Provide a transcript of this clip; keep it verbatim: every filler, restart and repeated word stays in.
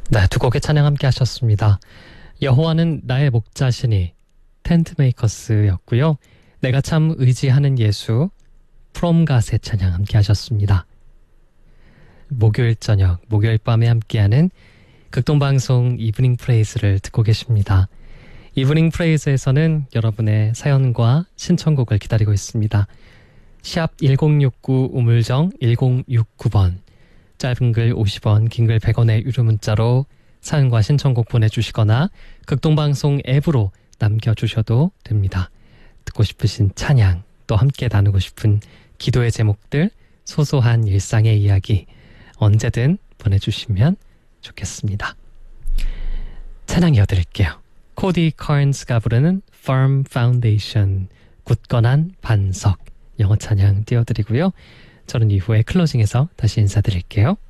네, 두 곡의 찬양 함께 하셨습니다. 여호와는 나의 목자시니 텐트메이커스였고요. 내가 참 의지하는 예수 프롬갓의 찬양 함께 하셨습니다. 목요일 저녁, 목요일 밤에 함께하는 극동방송 이브닝 프레이즈를 듣고 계십니다. 이브닝 프레이즈에서는 여러분의 사연과 신청곡을 기다리고 있습니다. 샵 일공육구 우물정 일공육구 번, 짧은 글 오십 원, 긴 글 백 원의 유료 문자로 사연과 신청곡 보내주시거나 극동방송 앱으로 남겨주셔도 됩니다. 듣고 싶으신 찬양, 또 함께 나누고 싶은 기도의 제목들, 소소한 일상의 이야기 언제든 보내주시면 좋겠습니다. 찬양 이어드릴게요. 코디 커런스가 부르는 Firm Foundation, 굳건한 반석, 영어 찬양 띄워드리고요. 저는 이후에 클로징에서 다시 인사드릴게요.